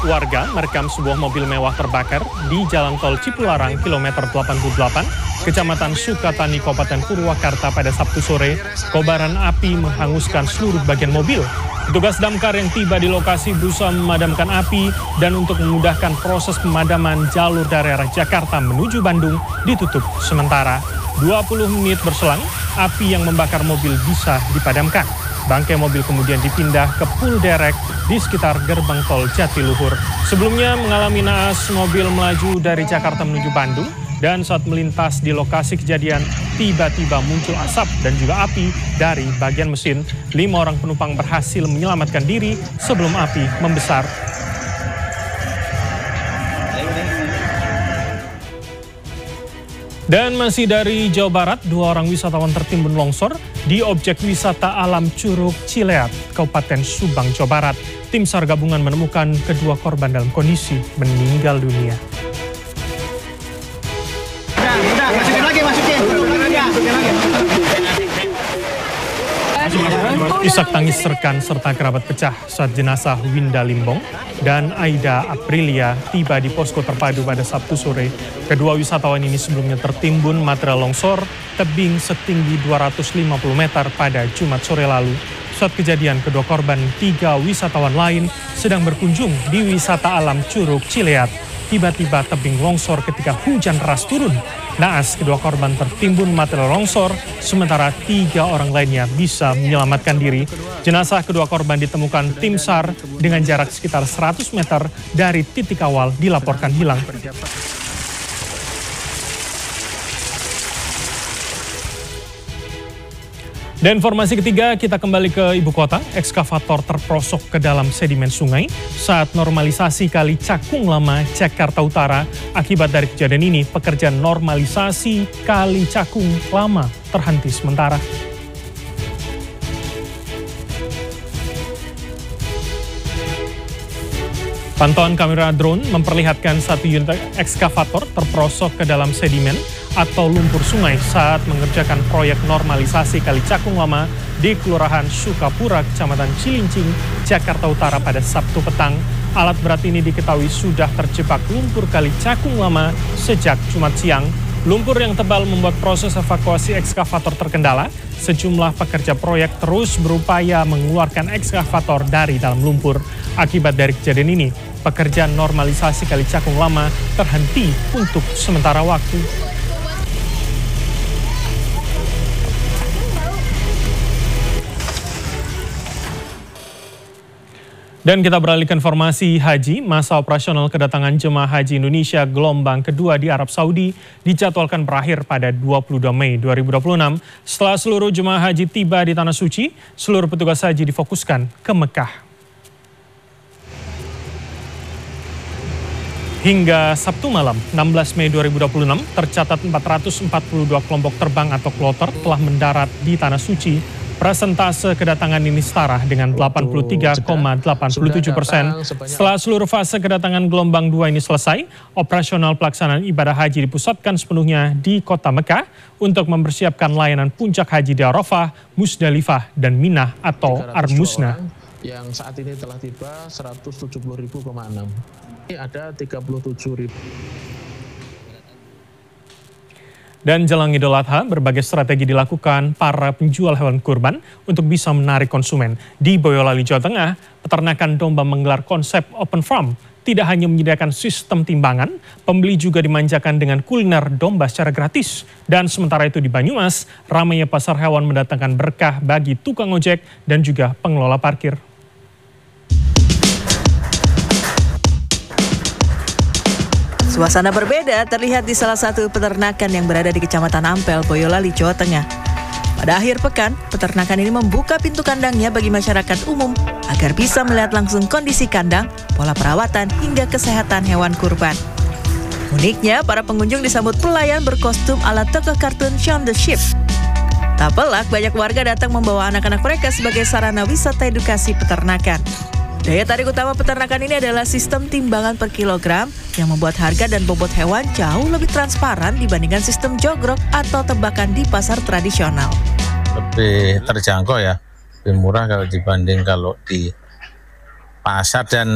Warga merekam sebuah mobil mewah terbakar di Jalan Tol Cipularang, kilometer 88, Kecamatan Sukatani, Kabupaten Purwakarta pada Sabtu sore. Kobaran api menghanguskan seluruh bagian mobil. Petugas damkar yang tiba di lokasi berusaha memadamkan api dan untuk memudahkan proses pemadaman, jalur dari arah Jakarta menuju Bandung ditutup sementara. 20 menit berselang, api yang membakar mobil bisa dipadamkan. Bangkai mobil kemudian dipindah ke Pul Derek di sekitar gerbang tol Jatiluhur. Sebelumnya mengalami naas, mobil melaju dari Jakarta menuju Bandung dan saat melintas di lokasi kejadian tiba-tiba muncul asap dan juga api dari bagian mesin. 5 orang penumpang berhasil menyelamatkan diri sebelum api membesar. Dan masih dari Jawa Barat, 2 orang wisatawan tertimbun longsor di objek wisata alam Curug Cileat, Kabupaten Subang, Jawa Barat. Tim SAR gabungan menemukan kedua korban dalam kondisi meninggal dunia. Isak tangis rekan serta kerabat pecah saat jenazah Winda Limbong dan Aida Aprilia tiba di posko terpadu pada Sabtu sore. Kedua wisatawan ini sebelumnya tertimbun material longsor tebing setinggi 250 meter pada Jumat sore lalu. Saat kejadian, kedua korban 3 wisatawan lain sedang berkunjung di wisata alam Curug Cileat. Tiba-tiba tebing longsor ketika hujan deras turun. Naas, kedua korban tertimbun material longsor, sementara 3 orang lainnya bisa menyelamatkan diri. Jenazah kedua korban ditemukan tim SAR dengan jarak sekitar 100 meter dari titik awal dilaporkan hilang. Dan informasi ketiga, kita kembali ke ibu kota. Ekskavator terperosok ke dalam sedimen sungai saat normalisasi Kali Cakung Lama, Jakarta Utara. Akibat dari kejadian ini, pekerjaan normalisasi Kali Cakung Lama terhenti sementara. Pantauan kamera drone memperlihatkan satu unit ekskavator terperosok ke dalam sedimen atau lumpur sungai saat mengerjakan proyek normalisasi Kali Cakung Lama di Kelurahan Sukapura, Kecamatan Cilincing, Jakarta Utara pada Sabtu petang. Alat berat ini diketahui sudah terjebak lumpur Kali Cakung Lama sejak Jumat siang. Lumpur yang tebal membuat proses evakuasi ekskavator terkendala. Sejumlah pekerja proyek terus berupaya mengeluarkan ekskavator dari dalam lumpur. Akibat dari kejadian ini, pekerjaan normalisasi Kali Cakung Lama terhenti untuk sementara waktu. Dan kita beralih ke informasi haji. Masa operasional kedatangan jemaah haji Indonesia gelombang kedua di Arab Saudi dijadwalkan berakhir pada 22 Mei 2026. Setelah seluruh jemaah haji tiba di Tanah Suci, seluruh petugas haji difokuskan ke Mekah. Hingga Sabtu malam, 16 Mei 2026, tercatat 442 kelompok terbang atau kloter telah mendarat di Tanah Suci. Persentase kedatangan ini setara dengan 83,87%. Setelah seluruh fase kedatangan gelombang 2 ini selesai, operasional pelaksanaan ibadah haji dipusatkan sepenuhnya di kota Mekah untuk mempersiapkan layanan puncak haji di Arafah, Musdalifah, dan Minah atau Ar-Musna. Yang saat ini telah tiba 170.000,6. Ini ada 37.000. Dan jelang Idul Adha, berbagai strategi dilakukan para penjual hewan kurban untuk bisa menarik konsumen. Di Boyolali, Jawa Tengah, peternakan domba menggelar konsep open farm. Tidak hanya menyediakan sistem timbangan, pembeli juga dimanjakan dengan kuliner domba secara gratis. Dan sementara itu di Banyumas, ramainya pasar hewan mendatangkan berkah bagi tukang ojek dan juga pengelola parkir. Suasana berbeda terlihat di salah satu peternakan yang berada di Kecamatan Ampel, Boyolali, Jawa Tengah. Pada akhir pekan, peternakan ini membuka pintu kandangnya bagi masyarakat umum agar bisa melihat langsung kondisi kandang, pola perawatan, hingga kesehatan hewan kurban. Uniknya, para pengunjung disambut pelayan berkostum ala tokoh kartun Shaun the Sheep. Tak pelak, banyak warga datang membawa anak-anak mereka sebagai sarana wisata edukasi peternakan. Daya tarik utama peternakan ini adalah sistem timbangan per kilogram yang membuat harga dan bobot hewan jauh lebih transparan dibandingkan sistem jogrok atau tebakan di pasar tradisional. Lebih terjangkau ya, lebih murah kalau dibanding kalau di pasar dan